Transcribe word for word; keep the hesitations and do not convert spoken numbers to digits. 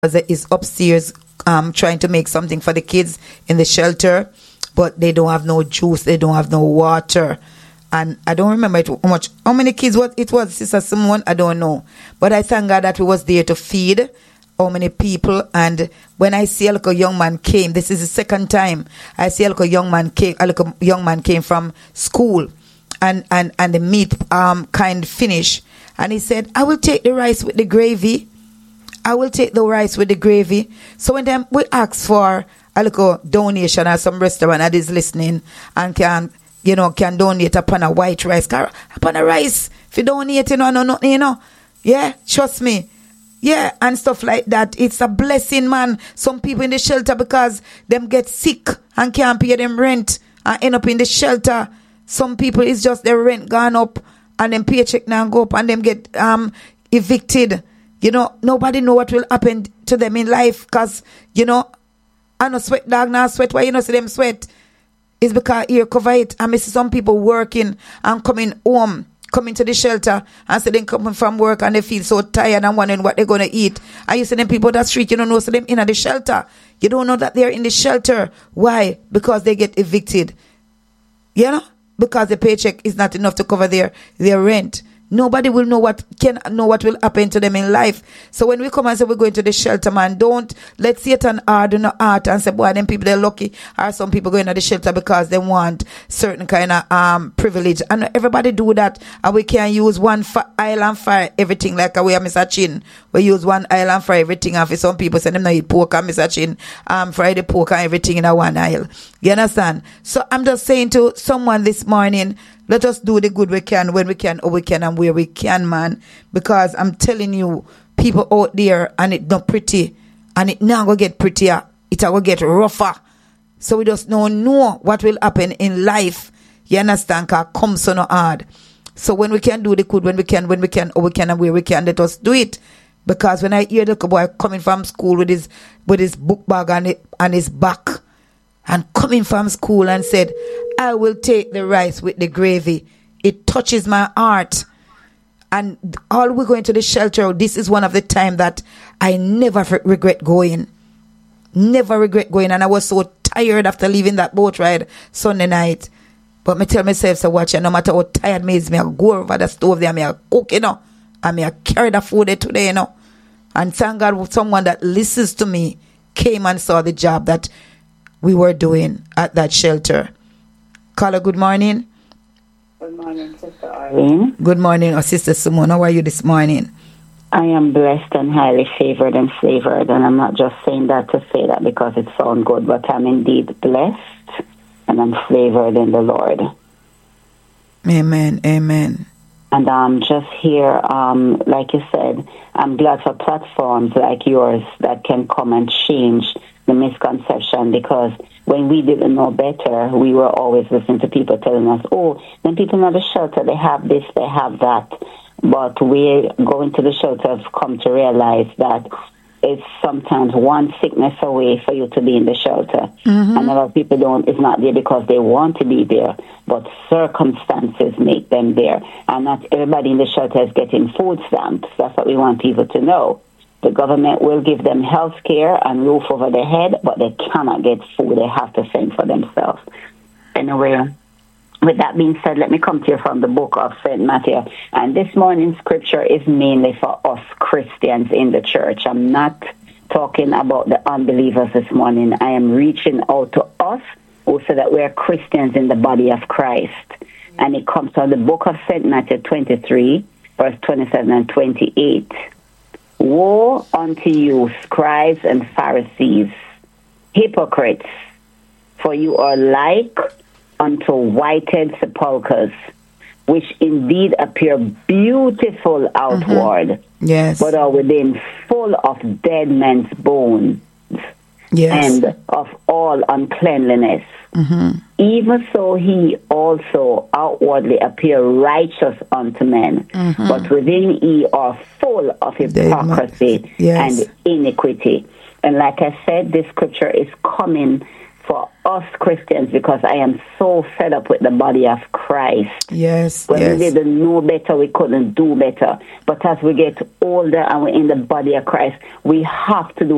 is upstairs um, trying to make something for the kids in the shelter, but they don't have no juice, they don't have no water. And I don't remember it, how much, how many kids what it was, Sister Simone, I don't know. But I thank God that we was there to feed how many people. And when I see a little young man came, this is the second time I see a little young man came, a little young man came from school, and, and, and the meat um kind finish. And he said, I will take the rice with the gravy. I will take the rice with the gravy. So when them we ask for a little donation, or some restaurant that is listening and can, you know, can donate upon a white rice, upon a rice, if you donate, you know, no, no, you know, yeah, trust me, yeah, and stuff like that. It's a blessing, man. Some people in the shelter, because them get sick and can't pay them rent and end up in the shelter. Some people, it's just their rent gone up and them paycheck now go up and them get um evicted. You know, nobody know what will happen to them in life, because, you know, I no sweat dog now sweat. Why you know see them sweat? It's because ear cover it. And I see some people working and coming home, coming to the shelter, and so then coming from work and they feel so tired and wondering what they're going to eat. And you see them people that street, you don't know, so them in the shelter. You don't know that they're in the shelter. Why? Because they get evicted. You know? Because the paycheck is not enough to cover their, their rent. Nobody will know what can know what will happen to them in life. So when we come and say we're going to the shelter, man, don't let Satan harden our heart and say, boy, them people they're lucky. Or some people going to the shelter because they want certain kind of um privilege. And everybody do that. And we can use one fi- island for everything. Like we have Mister Chin. We use one island for everything. And for some people say them not eat pork and Mister Chin um fry the pork and everything in a one aisle. You understand? So I'm just saying to someone this morning, let us do the good we can, when we can, or we can, and where we can, man. Because I'm telling you, people out there, and it not pretty, and it now go get prettier. It will get rougher. So we just don't know what will happen in life. You understand? Cause it comes so no hard. So when we can do the good, when we can, when we can, or we can, and where we can, let us do it. Because when I hear the boy coming from school with his with his book bag on it on his back, and coming from school and said, I will take the rice with the gravy, it touches my heart. And all we're going to the shelter, this is one of the time that I never f- regret going. Never regret going. And I was so tired after leaving that boat ride Sunday night. But me tell myself, so watch, no matter how tired me is, me I go over the stove there, me I cook, you know. And me I carry the food there today, you know. And thank God someone that listens to me came and saw the job that we were doing at that shelter. Carla, good morning. Good morning, Sister Arlene. Good morning, oh, Sister Simone. How are you this morning? I am blessed and highly favored and flavored, and I'm not just saying that to say that because it sounds good, but I'm indeed blessed and I'm flavored in the Lord. Amen, amen. And I'm um, just here, um, like you said, I'm glad for platforms like yours that can come and change the misconception, because when we didn't know better, we were always listening to people telling us, oh, when people in the shelter, they have this, they have that. But we going to the shelter have come to realize that it's sometimes one sickness away for you to be in the shelter. Mm-hmm. And a lot of people don't, it's not there because they want to be there, but circumstances make them there. And not everybody in the shelter is getting food stamps. That's what we want people to know. The government will give them health care and roof over their head, but they cannot get food. They have to fend for themselves. Anyway, with that being said, let me come to you from the book of Saint Matthew. And this morning's scripture is mainly for us Christians in the church. I'm not talking about the unbelievers this morning. I am reaching out to us who say that we are Christians in the body of Christ. And it comes from the book of Saint Matthew twenty-three, verse twenty-seven and twenty-eight. Woe unto you, scribes and Pharisees, hypocrites, for you are like unto whited sepulchres, which indeed appear beautiful outward, mm-hmm. yes, but are within full of dead men's bones, yes, and of all uncleanliness. Mm-hmm. Even so he also outwardly appear righteous unto men, mm-hmm. but within ye are full of hypocrisy yes. and iniquity. And like I said, this scripture is coming for us Christians because I am so fed up with the body of Christ. Yes, When yes. we didn't know better, we couldn't do better. But as we get older and we're in the body of Christ, we have to do